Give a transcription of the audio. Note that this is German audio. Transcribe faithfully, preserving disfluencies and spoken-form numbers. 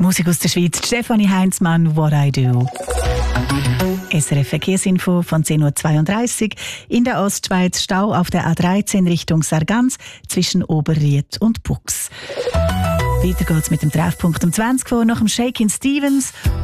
Musik aus der Schweiz, Stefanie Heinzmann, «What I Do». S R F Verkehrsinfo von zehn Uhr zweiunddreißig. In der Ostschweiz Stau auf der A dreizehn Richtung Sargans zwischen Oberried und Bux. Weiter geht's mit dem Treffpunkt um zwanzig vor nach dem Shakin' Stevens.